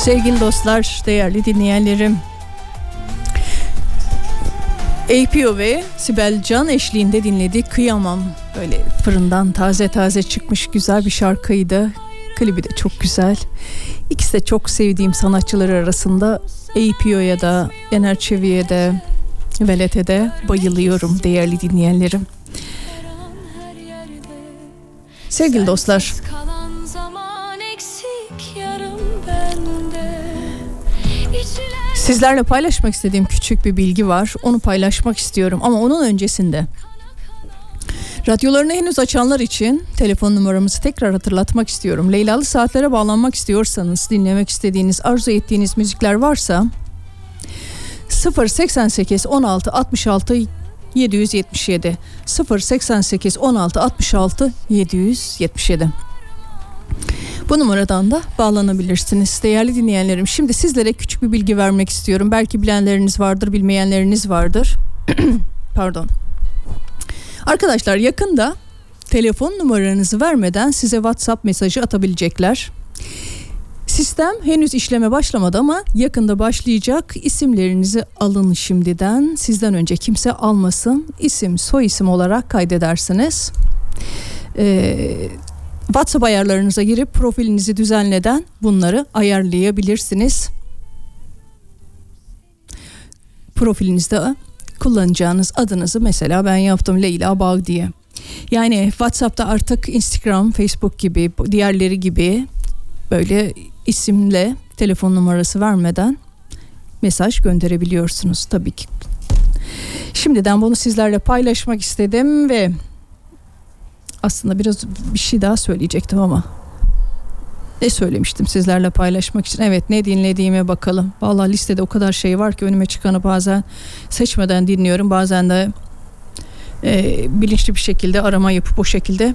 Sevgili dostlar, değerli dinleyenlerim, APO ve Sibel Can eşliğinde dinledik. Kıyamam. Böyle fırından taze taze çıkmış güzel bir şarkıydı. Klibi de çok güzel. İkisi de çok sevdiğim sanatçılar arasında. APO'ya da, Yener Çevik'e de, Velet'e de bayılıyorum değerli dinleyenlerim. Sevgili dostlar, sizlerle paylaşmak istediğim küçük bir bilgi var. Onu paylaşmak istiyorum ama onun öncesinde radyolarını henüz açanlar için telefon numaramızı tekrar hatırlatmak istiyorum. Leylalı Saatlere bağlanmak istiyorsanız, dinlemek istediğiniz, arzu ettiğiniz müzikler varsa 088 16 66 777 088 16 66 777. Bu numaradan da bağlanabilirsiniz değerli dinleyenlerim. Şimdi sizlere küçük bir bilgi vermek istiyorum. Belki bilenleriniz vardır, bilmeyenleriniz vardır. Pardon. Arkadaşlar, yakında telefon numaranızı vermeden size WhatsApp mesajı atabilecekler. Sistem henüz işleme başlamadı ama yakında başlayacak. İsimlerinizi alın şimdiden. Sizden önce kimse almasın. İsim, soyisim olarak kaydedersiniz. WhatsApp ayarlarınıza girip profilinizi düzenleden bunları ayarlayabilirsiniz. Profilinizde kullanacağınız adınızı mesela ben yaptım, Leyla Bağ diye. Yani WhatsApp'ta artık Instagram, Facebook gibi, diğerleri gibi böyle isimle telefon numarası vermeden mesaj gönderebiliyorsunuz tabii ki. Şimdiden bunu sizlerle paylaşmak istedim ve aslında biraz bir şey daha söyleyecektim ama ne söylemiştim sizlerle paylaşmak için? Evet, ne dinlediğime bakalım. Vallahi listede o kadar şey var ki önüme çıkanı bazen seçmeden dinliyorum. Bazen de bilinçli bir şekilde arama yapıp o şekilde.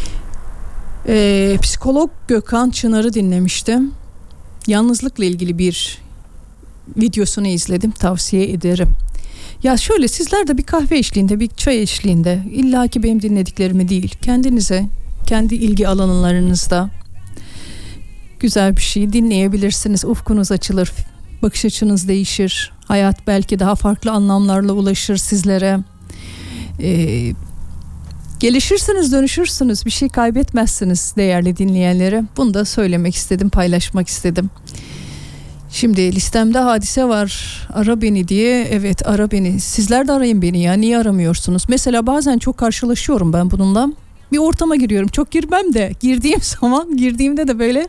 Psikolog Gökhan Çınar'ı dinlemiştim. Yalnızlıkla ilgili bir videosunu izledim. Tavsiye ederim. Ya şöyle, sizler de bir kahve eşliğinde, bir çay eşliğinde, illa ki benim dinlediklerimi değil, kendinize, kendi ilgi alanlarınızda güzel bir şey dinleyebilirsiniz. Ufkunuz açılır, bakış açınız değişir, hayat belki daha farklı anlamlarla ulaşır sizlere. Gelişirsiniz, dönüşürsünüz, bir şey kaybetmezsiniz değerli dinleyenlere. Bunu da söylemek istedim, paylaşmak istedim. Şimdi listemde Hadise var, ara beni diye. Evet, ara beni. Sizler de arayın beni ya, niye aramıyorsunuz? Mesela bazen çok karşılaşıyorum ben bununla. Bir ortama giriyorum, çok girmem de girdiğimde de böyle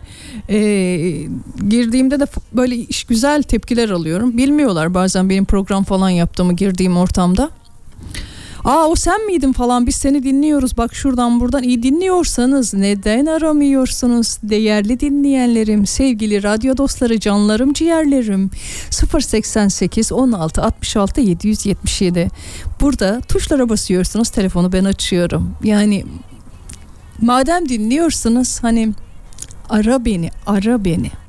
güzel tepkiler alıyorum. Bilmiyorlar bazen benim program falan yaptığımı girdiğim ortamda. Aa, o sen miydin falan, biz seni dinliyoruz bak şuradan buradan. İyi dinliyorsanız neden aramıyorsunuz değerli dinleyenlerim, sevgili radyo dostları, canlarım, ciğerlerim? 088 16 66 777. Burada tuşlara basıyorsunuz, telefonu ben açıyorum. Yani madem dinliyorsunuz, hani ara beni.